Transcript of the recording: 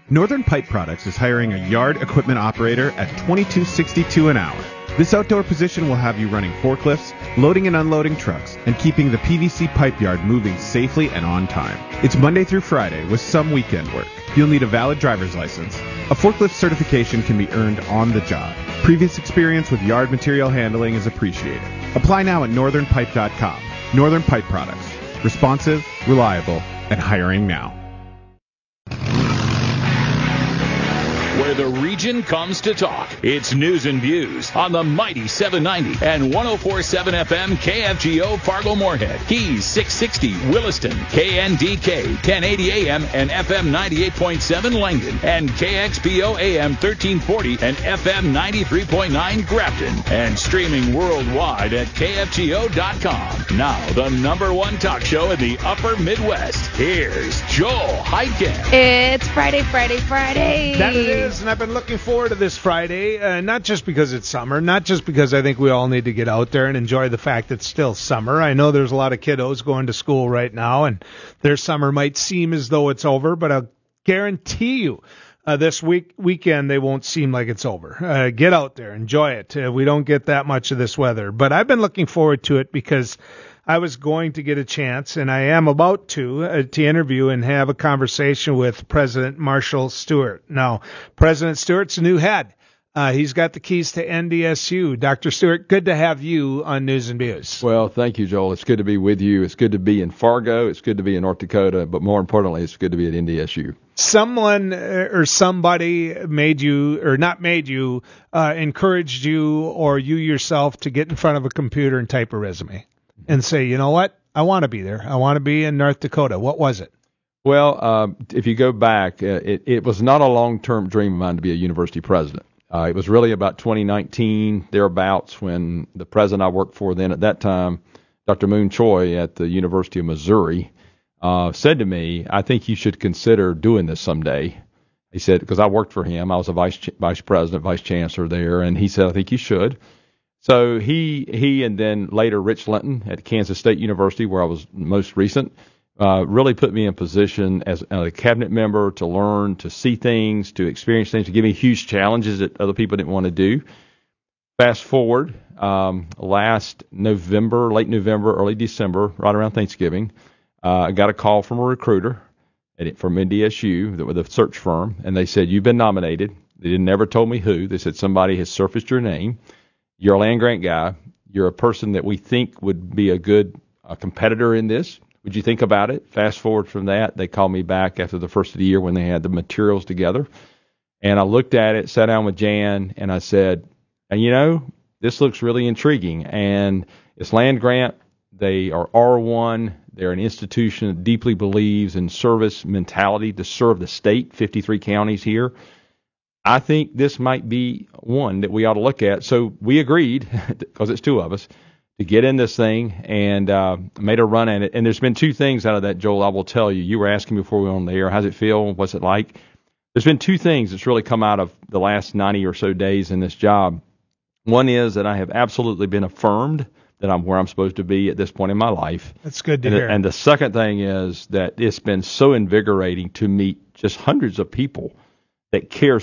Northern Pipe Products is hiring a yard equipment operator at $22.62 an hour. This outdoor position will have you running forklifts, loading and unloading trucks, and keeping the PVC pipe yard moving safely and on time. It's Monday through Friday with some weekend work. You'll need a valid driver's license. A forklift certification can be earned on the job. Previous experience with yard material handling is appreciated. Apply now at northernpipe.com. Northern Pipe Products. Responsive, reliable, and hiring now. Where the region comes to talk. It's News and Views on the mighty 790 and 104.7 FM KFGO Fargo-Moorhead, Keys 660 Williston, KNDK 1080 AM and FM 98.7 Langdon, and KXPO AM 1340 and FM 93.9 Grafton, and streaming worldwide at KFGO.com. Now, the number one talk show in the upper Midwest. Here's Joel Heitkamp. It's Friday. That it is. And I've been looking forward to this Friday, not just because it's summer, not just because I think we all need to get out there and enjoy the fact it's still summer. I know there's a lot of kiddos going to school right now, and their summer might seem as though it's over, but I'll guarantee you this weekend they won't seem like it's over. Get out there, enjoy it. We don't get that much of this weather, but I've been looking forward to it because I was going to get a chance, and I am about to interview and have a conversation with President Marshall Stewart. Now, President Stewart's a new head. He's got the keys to NDSU. Dr. Stewart, good to have you on News and Views. Well, thank you, Joel. It's good to be with you. It's good to be in Fargo. It's good to be in North Dakota. But more importantly, it's good to be at NDSU. Someone or somebody made you, or not made you, encouraged you or you yourself to get in front of a computer and type a resume and say, you know what, I want to be there. I want to be in North Dakota. What was it? Well, if you go back, it was not a long-term dream of mine to be a university president. It was really about 2019, thereabouts, when the president I worked for then at that time, Dr. Moon Choi at the University of Missouri, said to me, I think you should consider doing this someday. He said, because I worked for him. I was a vice president, vice chancellor there, and he said, I think you should. So he and then later Rich Linton at Kansas State University, where I was most recent, really put me in position as a cabinet member to learn, to see things, to experience things, to give me huge challenges that other people didn't want to do. Fast forward, last November, late November, early December, right around Thanksgiving, I got a call from a recruiter from NDSU with a search firm, and they said, you've been nominated. They never told me who. They said somebody has surfaced your name. You're a land-grant guy. You're a person that we think would be a good competitor in this. Would you think about it? Fast forward from that, they called me back after the first of the year when they had the materials together. And I looked at it, sat down with Jan, and I said, and you know, this looks really intriguing. And it's land-grant. They are R1. They're an institution that deeply believes in service mentality to serve the state, 53 counties here. I think this might be one that we ought to look at. So we agreed, because it's two of us, to get in this thing and made a run at it. And there's been two things out of that, Joel, I will tell you. You were asking before we went on the air, how's it feel? What's it like? There's been two things that's really come out of the last 90 or so days in this job. One is that I have absolutely been affirmed that I'm where I'm supposed to be at this point in my life. That's good to hear. And the second thing is that it's been so invigorating to meet just hundreds of people that care